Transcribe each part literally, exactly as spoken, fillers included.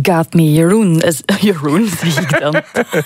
got me, Jeroen. Jeroen, zeg ik dan.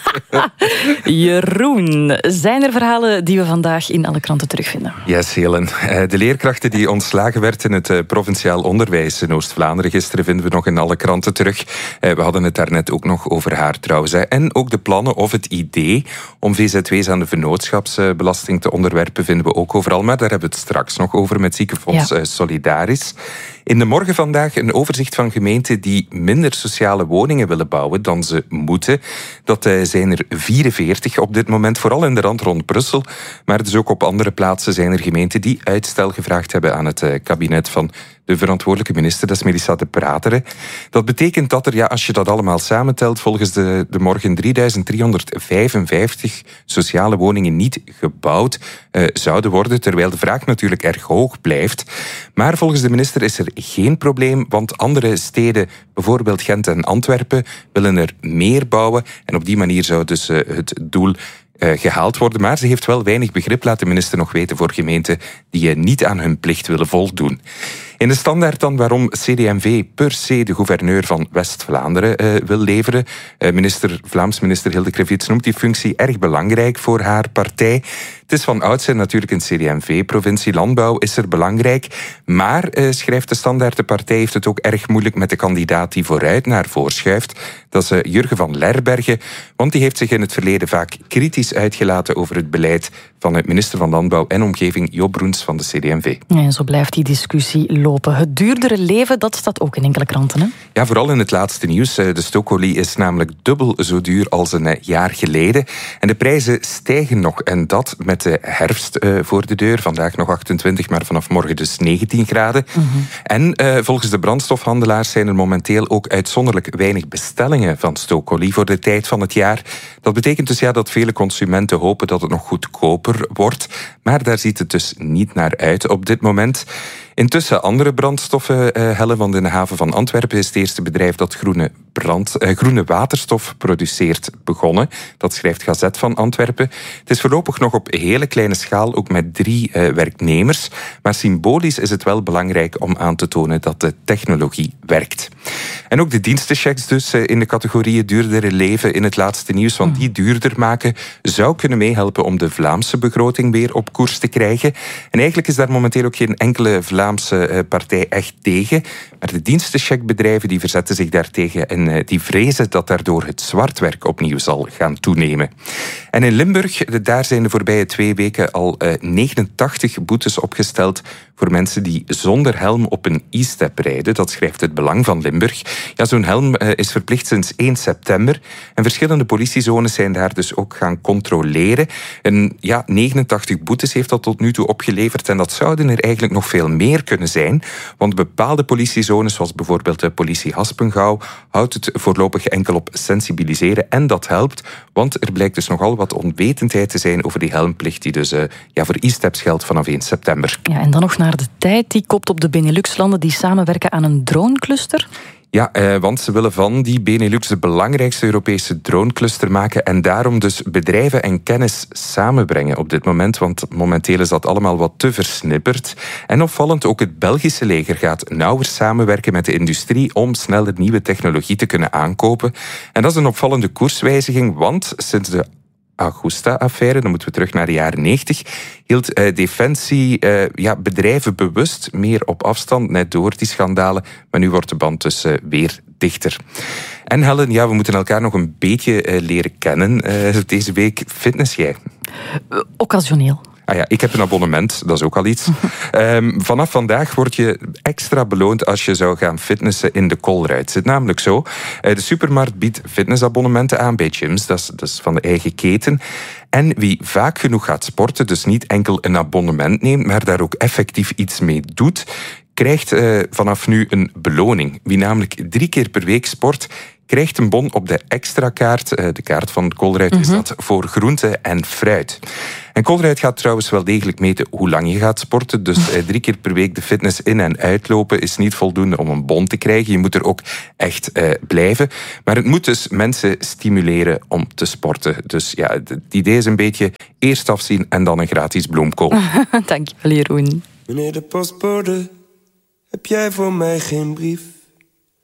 Jeroen, zijn er verhalen die we vandaag in alle kranten terugvinden? Yes, Helen. De leerkrachten die ontslagen werd in het provinciaal onderwijs in Oost-Vlaanderen gisteren vinden we nog in alle kranten terug. We hadden het daarnet ook nog over haar trouwens. En ook de plannen of het idee om V Z W's aan de vennootschapsbelasting te onderwerpen vinden we ook overal. Maar daar hebben we het straks nog over met Ziekenfonds ja. Solidaris. In de morgen vandaag een overzicht van gemeenten die minder sociale woningen willen bouwen dan ze moeten. Dat zijn er vierenveertig op dit moment, vooral in de rand rond Brussel. Maar dus ook op andere plaatsen zijn er gemeenten die uitstel gevraagd hebben aan het kabinet van de verantwoordelijke minister, dat is Melissa De Prateren. Dat betekent dat er, ja, als je dat allemaal samentelt, volgens de, de morgen drieduizend driehonderdvijfenvijftig sociale woningen niet gebouwd uh, zouden worden, terwijl de vraag natuurlijk erg hoog blijft. Maar volgens de minister is er geen probleem, want andere steden, bijvoorbeeld Gent en Antwerpen, willen er meer bouwen. En op die manier zou dus uh, het doel Uh, gehaald worden. Maar ze heeft wel weinig begrip, laat de minister nog weten, voor gemeenten die uh, niet aan hun plicht willen voldoen. In de standaard dan waarom C D M V per se de gouverneur van West-Vlaanderen uh, wil leveren. Uh, minister, Vlaams minister Hilde Krevits noemt die functie erg belangrijk voor haar partij. Het is van oudsher natuurlijk een C D M V-provincie. Landbouw is er belangrijk. Maar, uh, schrijft de standaard, de partij heeft het ook erg moeilijk met de kandidaat die vooruit naar voren schuift. Dat is uh, Jurgen van Lerberghe. Want die heeft zich in het verleden vaak kritisch uitgelaten over het beleid van de minister van Landbouw en Omgeving Job Broens van de C D M V. En zo blijft die discussie lopen. Het duurdere leven, dat staat ook in enkele kranten, hè? Ja, vooral in het laatste nieuws. De stookolie is namelijk dubbel zo duur als een jaar geleden. En de prijzen stijgen nog. En dat met de herfst voor de deur. Vandaag nog achtentwintig, maar vanaf morgen dus negentien graden. Mm-hmm. En uh, volgens de brandstofhandelaars zijn er momenteel ook uitzonderlijk weinig bestellingen van stookolie voor de tijd van het jaar. Dat betekent dus ja dat vele consumenten hopen dat het nog goedkoper wordt. Maar daar ziet het dus niet naar uit op dit moment. Intussen andere brandstoffen uh, hellen, want in de haven van Antwerpen is het eerste bedrijf dat groene, brand, uh, groene waterstof produceert begonnen. Dat schrijft Gazet van Antwerpen. Het is voorlopig nog op hele kleine schaal, ook met drie uh, werknemers. Maar symbolisch is het wel belangrijk om aan te tonen dat de technologie werkt. En ook de dienstenchecks dus uh, in de categorieën duurdere leven in het laatste nieuws, want die duurder maken zou kunnen meehelpen om de Vlaamse begroting weer op koers te krijgen. En eigenlijk is daar momenteel ook geen enkele Vlaamse Vlaamse partij echt tegen. Maar de dienstencheckbedrijven die verzetten zich daartegen en die vrezen dat daardoor het zwartwerk opnieuw zal gaan toenemen. En in Limburg, daar zijn de voorbije twee weken al negenentachtig boetes opgesteld voor mensen die zonder helm op een e-step rijden. Dat schrijft het Belang van Limburg. Ja, zo'n helm is verplicht sinds één september. En verschillende politiezones zijn daar dus ook gaan controleren. En ja, negenentachtig boetes heeft dat tot nu toe opgeleverd. En dat zouden er eigenlijk nog veel meer kunnen zijn. Want bepaalde politiezones, zoals bijvoorbeeld de politie Haspengouw, houdt het voorlopig enkel op sensibiliseren. En dat helpt, want er blijkt dus nogal wat onwetendheid te zijn over die helmplicht die dus uh, ja, voor e-steps geldt vanaf één september. Ja, en dan nog naar de tijd. Die kopt op de Benelux-landen die samenwerken aan een dronecluster. Ja, eh, want ze willen van die Benelux de belangrijkste Europese dronecluster maken en daarom dus bedrijven en kennis samenbrengen op dit moment, want momenteel is dat allemaal wat te versnipperd. En opvallend, ook het Belgische leger gaat nauwer samenwerken met de industrie om sneller nieuwe technologie te kunnen aankopen. En dat is een opvallende koerswijziging, want sinds de Augusta-affaire, dan moeten we terug naar de jaren negentig, hield uh, Defensie uh, ja, bedrijven bewust meer op afstand, net door die schandalen. Maar nu wordt de band dus uh, weer dichter. En Helen, ja, we moeten elkaar nog een beetje uh, leren kennen. Uh, deze week fitness jij? Uh, occasioneel. Ah ja, ik heb een abonnement, dat is ook al iets. Um, vanaf vandaag word je extra beloond als je zou gaan fitnessen in de Colruyt. Het zit namelijk zo, de supermarkt biedt fitnessabonnementen aan bij gyms, dat is, dat is van de eigen keten. En wie vaak genoeg gaat sporten, dus niet enkel een abonnement neemt, maar daar ook effectief iets mee doet, krijgt uh, vanaf nu een beloning. Wie namelijk drie keer per week sport, krijgt een bon op de extra kaart. De kaart van Colruyt mm-hmm. is dat voor groente en fruit. En Colruyt gaat trouwens wel degelijk meten hoe lang je gaat sporten. Dus eh, drie keer per week de fitness in- en uitlopen is niet voldoende om een bon te krijgen. Je moet er ook echt eh, blijven. Maar het moet dus mensen stimuleren om te sporten. Dus ja, het idee is een beetje eerst afzien en dan een gratis bloemkool. Dankjewel, Jeroen. Meneer de postbode, heb jij voor mij geen brief?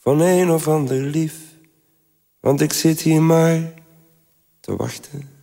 van een of ander lief. Want ik zit hier maar te wachten.